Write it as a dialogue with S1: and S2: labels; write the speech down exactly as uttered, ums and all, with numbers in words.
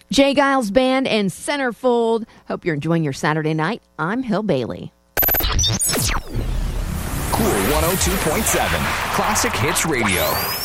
S1: Jay Giles Band and Centerfold. Hope you're enjoying your Saturday night. I'm Hill Bailey.
S2: Cool one oh two point seven, Classic Hits Radio.